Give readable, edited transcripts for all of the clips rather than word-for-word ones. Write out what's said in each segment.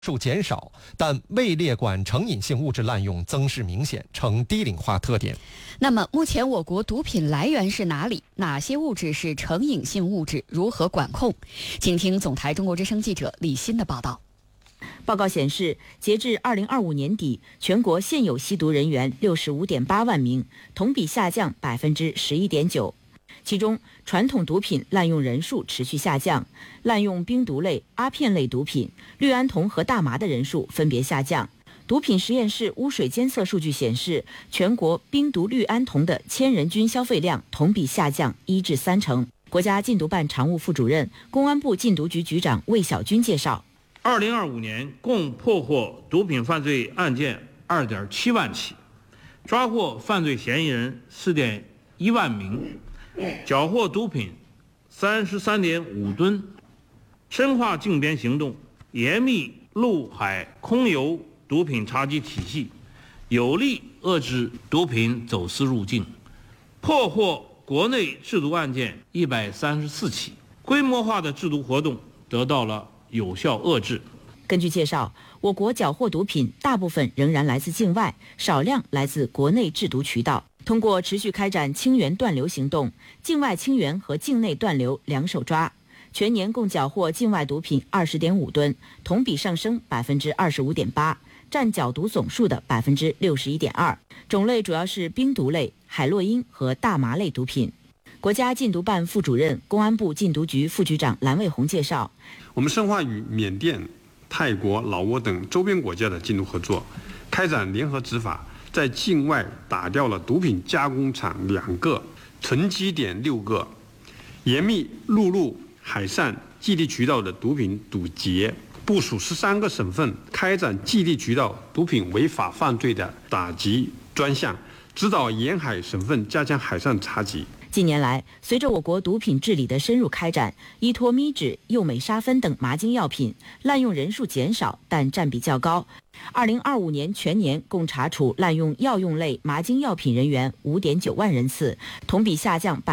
数减少，但位列管成瘾性物质滥用增势明显，呈低龄化特点。 那么，目前我国毒品来源是哪里？哪些物质是成瘾性物质？如何管控？请听总台中国之声记者李欣的报道。 报告显示，截至2025年底，全国现有吸毒人员65.8万名，同比下降11.9%。其中，传统毒品滥用人数持续下降，滥用冰毒类、阿片类毒品、氯胺酮和大麻的人数分别下降。毒品实验室污水监测数据显示，全国冰毒氯胺酮的1000人均消费量同比下降1至3成。国家禁毒办常务副主任、公安部禁毒局局长魏小军介绍 ，2025年共破获毒品犯罪案件2.7万起，抓获犯罪嫌疑人4.1万名，缴获毒品33.5吨，深化竞边行动，严密陆海空油毒品查缉体系，有力遏制毒品走私入境，破获国内制毒案件134起，规模化的制毒活动得到了有效遏制。 根据介绍，我国缴获毒品大部分仍然来自境外，少量来自国内制毒渠道。通过持续开展清源断流行动，境外清源和境内断流两手抓，全年共缴获境外毒品20.5吨，同比上升25.8%，占缴毒总数的61.2%。种类主要是冰毒类、海洛因和大麻类毒品。国家禁毒办副主任、公安部禁毒局副局长蓝卫红介绍， 我们深化与缅甸、泰国、老挝等周边国家的禁毒合作，开展联合执法，在境外打掉了毒品加工厂2个，囤积点6个，严密陆路、海上基地渠道的毒品堵截，部署13个省份开展基地渠道毒品违法犯罪的打击专项，指导沿海省份加强海上查缉。 近年来，随着我国毒品治理的深入开展，依托咪酯、右美沙芬等麻精药品滥用人数减少，但占比较高。2025年全年共查处滥用药用类麻精药品人员5.9万人次，同比下降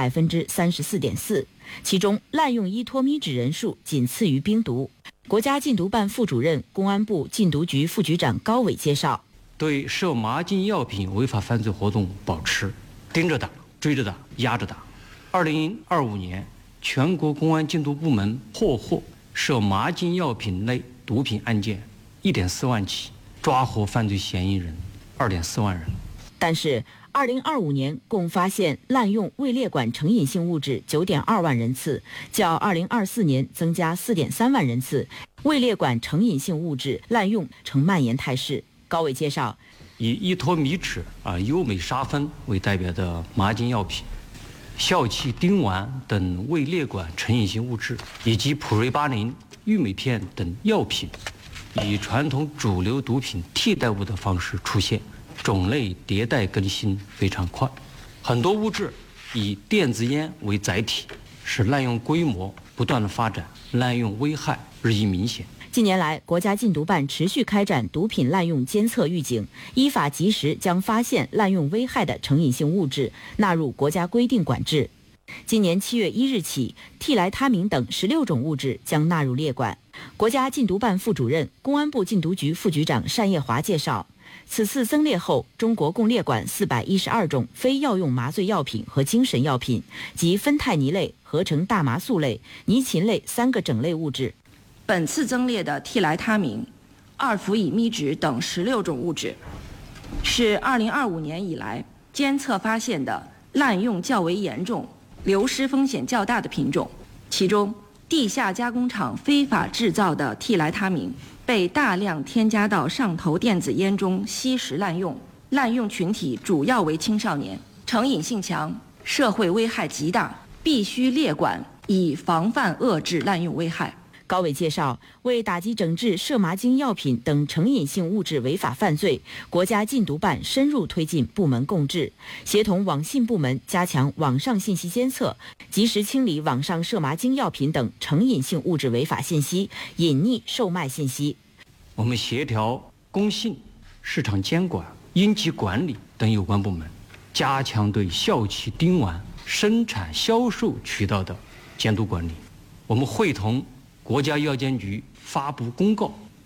34.4%。其中，滥用依托咪酯人数仅次于冰毒。国家禁毒办副主任、公安部禁毒局副局长高伟介绍， 对涉麻精药品违法犯罪活动保持盯着打、追着打、压着打。2025年，全国公安禁毒部门破获涉麻精药品类毒品案件1.4万起，抓获犯罪嫌疑人2.4万人。 但是，2025年共发现滥用位列管成瘾性物质9.2万人次，较2024年增加4.3万人次，位列管成瘾性物质滥用呈蔓延态势。高伟介绍， 以依托咪酯、优美沙芬为代表的麻精药品、笑气丁烷等位列管成瘾性物质，以及普瑞巴林、玉美片等药品，以传统主流毒品替代物的方式出现，种类迭代更新非常快。很多物质以电子烟为载体，使滥用规模不断的发展，滥用危害日益明显。 近年来，国家禁毒办持续开展毒品滥用监测预警，依法及时将发现滥用危害的成瘾性物质纳入国家规定管制。今年7月1日起，替来他明等16种物质将纳入列管。国家禁毒办副主任、公安部禁毒局副局长单叶华介绍，此次增列后，中国共列管412种非药用麻醉药品和精神药品及芬太尼类、合成大麻素类、尼嗪类3个整类物质。 本次增列的替来他明、二氟乙咪酯等16种物质，是2025年以来监测发现的滥用较为严重、流失风险较大的品种。其中，地下加工厂非法制造的替来他明被大量添加到上头电子烟中吸食滥用，滥用群体主要为青少年，成瘾性强，社会危害极大，必须列管，以防范遏制滥用危害。 高伟介绍，为打击整治涉麻精药品等成瘾性物质违法犯罪，国家禁毒办深入推进部门共治，协同网信部门加强网上信息监测，及时清理网上涉麻精药品等成瘾性物质违法信息、隐匿售卖信息。 我们协调工信、市场监管、应急管理等有关部门，加强对笑气丁烷生产销售渠道的监督管理。我们会同国家药监局发布公告，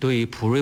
对普瑞